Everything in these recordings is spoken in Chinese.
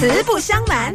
实不相瞒。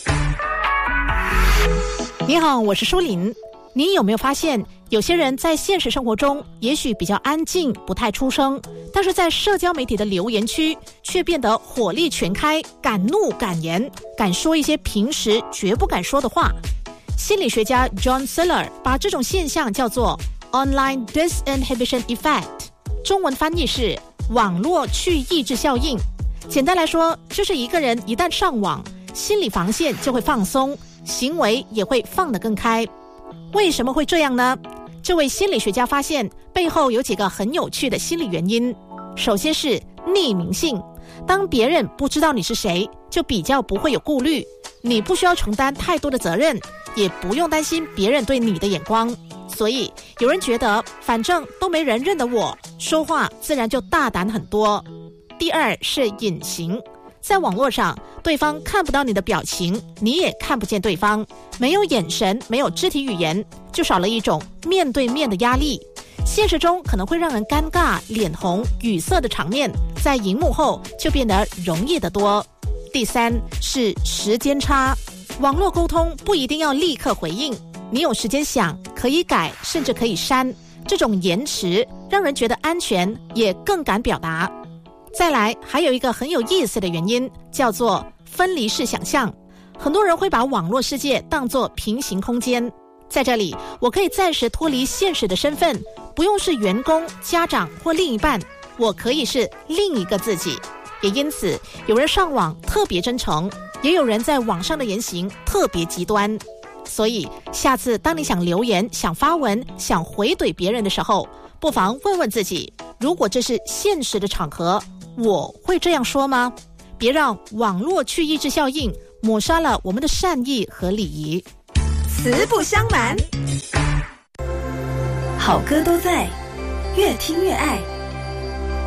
你好，我是舒琳。你有没有发现，有些人在现实生活中也许比较安静，不太出声，但是在社交媒体的留言区却变得火力全开，敢怒敢言，敢说一些平时绝不敢说的话。心理学家 John Seller 把这种现象叫做 Online Disinhibition Effect， 中文翻译是网络去抑制效应。简单来说，就是一个人一旦上网，心理防线就会放松，行为也会放得更开。为什么会这样呢？这位心理学家发现背后有几个很有趣的心理原因。首先是匿名性，当别人不知道你是谁，就比较不会有顾虑，你不需要承担太多的责任，也不用担心别人对你的眼光。所以有人觉得反正都没人认得我，说话自然就大胆很多。第二是隐形，在网络上对方看不到你的表情，你也看不见对方，没有眼神，没有肢体语言，就少了一种面对面的压力。现实中可能会让人尴尬、脸红、语塞的场面，在荧幕后就变得容易得多。第三是时间差，网络沟通不一定要立刻回应，你有时间想，可以改，甚至可以删，这种延迟让人觉得安全，也更敢表达。再来，还有一个很有意思的原因，叫做分离式想象。很多人会把网络世界当作平行空间，在这里我可以暂时脱离现实的身份，不用是员工、家长或另一半，我可以是另一个自己。也因此，有人上网特别真诚，也有人在网上的言行特别极端。所以下次当你想留言、想发文、想回怼别人的时候，不妨问问自己，如果这是现实的场合，我会这样说吗？别让网络去抑制效应抹杀了我们的善意和礼仪。 实不相瞒，好歌都在，越听越爱。